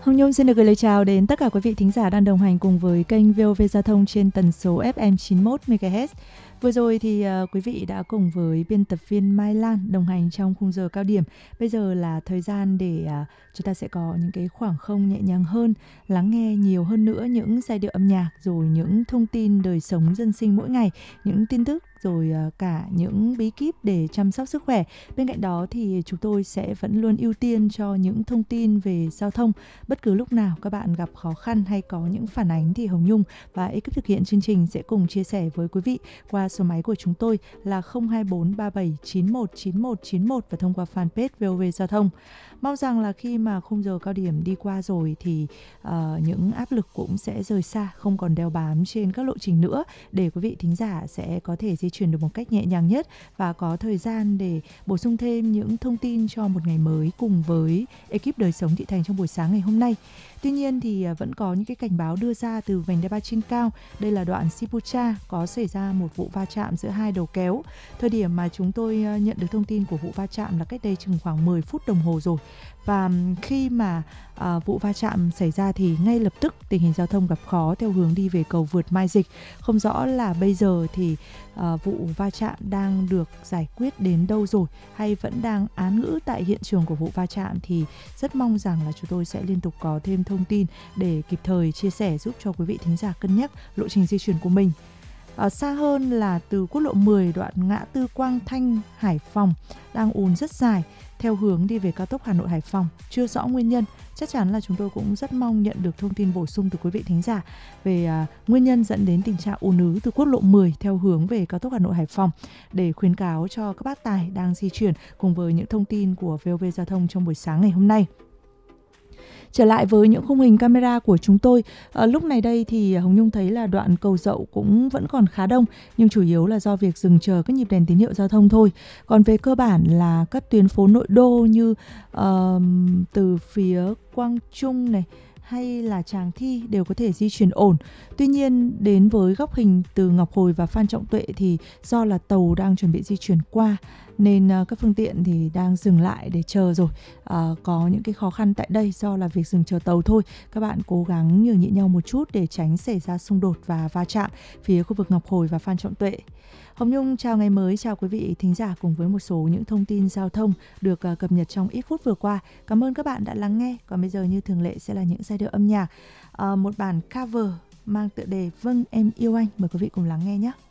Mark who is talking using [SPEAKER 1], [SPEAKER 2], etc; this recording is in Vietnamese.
[SPEAKER 1] Hồng Nhung xin được gửi lời chào đến tất cả quý vị thính giả đang đồng hành cùng với kênh VOV Giao thông trên tần số FM 91 MHz. Vừa rồi thì quý vị đã cùng với biên tập viên Mai Lan đồng hành trong khung giờ cao điểm. Bây giờ là thời gian để chúng ta sẽ có những cái khoảng không nhẹ nhàng hơn, lắng nghe nhiều hơn nữa những giai điệu âm nhạc, rồi những thông tin đời sống dân sinh mỗi ngày, những tin tức, rồi cả những bí kíp để chăm sóc sức khỏe. Bên cạnh đó thì chúng tôi sẽ vẫn luôn ưu tiên cho những thông tin về giao thông. Bất cứ lúc nào các bạn gặp khó khăn hay có những phản ánh thì Hồng Nhung và ekip thực hiện chương trình sẽ cùng chia sẻ với quý vị qua số máy của chúng tôi là 024 37 91 91 91 và thông qua fanpage VOV Giao thông. Mong rằng là khi mà khung giờ cao điểm đi qua rồi thì những áp lực cũng sẽ rời xa, không còn đeo bám trên các lộ trình nữa, để quý vị thính giả sẽ có thể di chuyển được một cách nhẹ nhàng nhất và có thời gian để bổ sung thêm những thông tin cho một ngày mới cùng với ekip đời sống Thị Thành trong buổi sáng ngày hôm nay. Tuy nhiên thì vẫn có những cái cảnh báo đưa ra từ vành đai ba trên cao. Đây là đoạn Sipucha có xảy ra một vụ va chạm giữa hai đầu kéo. Thời điểm mà chúng tôi nhận được thông tin của vụ va chạm là cách đây chừng khoảng 10 phút đồng hồ rồi. Và khi mà vụ va chạm xảy ra thì ngay lập tức tình hình giao thông gặp khó theo hướng đi về cầu vượt Mai Dịch. Không rõ là bây giờ thì vụ va chạm đang được giải quyết đến đâu rồi hay vẫn đang án ngữ tại hiện trường của vụ va chạm, thì rất mong rằng là chúng tôi sẽ liên tục có thêm thông tin để kịp thời chia sẻ giúp cho quý vị thính giả cân nhắc lộ trình di chuyển của mình. Xa hơn là từ quốc lộ 10 đoạn ngã tư Quang Thanh Hải Phòng đang ùn rất dài theo hướng đi về cao tốc Hà Nội Hải Phòng, chưa rõ nguyên nhân. Chắc chắn là chúng tôi cũng rất mong nhận được thông tin bổ sung từ quý vị thính giả về nguyên nhân dẫn đến tình trạng ùn ứ từ quốc lộ 10 theo hướng về cao tốc Hà Nội Hải Phòng, để khuyến cáo cho các bác tài đang di chuyển cùng với những thông tin của VOV Giao thông trong buổi sáng ngày hôm nay. Trở lại với những khung hình camera của chúng tôi, lúc này đây thì Hồng Nhung thấy là đoạn cầu Dậu cũng vẫn còn khá đông, nhưng chủ yếu là do việc dừng chờ các nhịp đèn tín hiệu giao thông thôi. Còn về cơ bản là các tuyến phố nội đô như từ phía Quang Trung này hay là Tràng Thi đều có thể di chuyển ổn. Tuy nhiên đến với góc hình từ Ngọc Hồi và Phan Trọng Tuệ thì do là tàu đang chuẩn bị di chuyển qua nên các phương tiện thì đang dừng lại để chờ rồi. Có những cái khó khăn tại đây do là việc dừng chờ tàu thôi. Các bạn cố gắng nhường nhịn nhau một chút để tránh xảy ra xung đột và va chạm phía khu vực Ngọc Hồi và Phan Trọng Tuệ. Hồng Nhung chào ngày mới, chào quý vị thính giả cùng với một số những thông tin giao thông được cập nhật trong ít phút vừa qua. Cảm ơn các bạn đã lắng nghe. Còn bây giờ như thường lệ sẽ là những giai điệu âm nhạc, một bản cover mang tựa đề Vâng Em Yêu Anh. Mời quý vị cùng lắng nghe nhé.